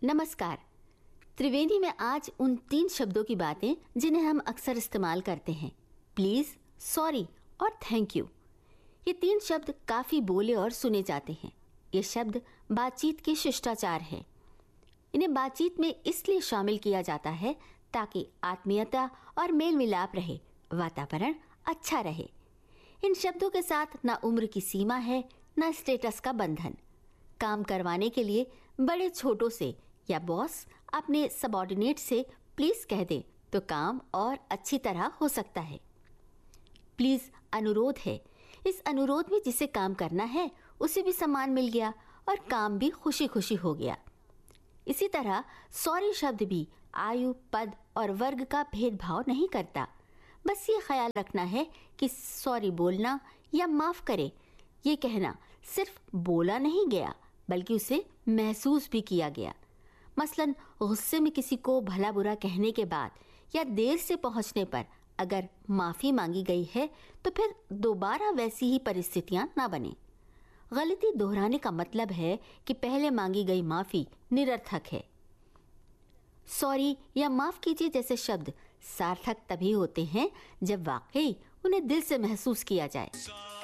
नमस्कार। त्रिवेणी में आज उन 3 शब्दों की बातें जिन्हें हम अक्सर इस्तेमाल करते हैं, प्लीज, सॉरी और थैंक यू। ये 3 शब्द काफी बोले और सुने जाते हैं। ये शब्द बातचीत के शिष्टाचार है। इन्हें बातचीत में इसलिए शामिल किया जाता है ताकि आत्मीयता और मेल मिलाप रहे, वातावरण अच्छा रहे। इन शब्दों के साथ ना उम्र की सीमा है, ना स्टेटस का बंधन। काम करवाने के लिए बड़े छोटों से या बॉस अपने सबऑर्डिनेट से प्लीज कह दे तो काम और अच्छी तरह हो सकता है। प्लीज अनुरोध है। इस अनुरोध में जिसे काम करना है उसे भी सम्मान मिल गया और काम भी खुशी खुशी हो गया। इसी तरह सॉरी शब्द भी आयु, पद और वर्ग का भेदभाव नहीं करता। बस ये ख्याल रखना है कि सॉरी बोलना या माफ करे, ये कहना सिर्फ बोला नहीं गया बल्कि उसे महसूस भी किया गया। मसलन गुस्से में किसी को भला बुरा कहने के बाद या देर से पहुंचने पर अगर माफ़ी मांगी गई है तो फिर दोबारा वैसी ही परिस्थितियां ना बने। गलती दोहराने का मतलब है कि पहले मांगी गई माफ़ी निरर्थक है। सॉरी या माफ़ कीजिए जैसे शब्द सार्थक तभी होते हैं जब वाकई उन्हें दिल से महसूस किया जाए।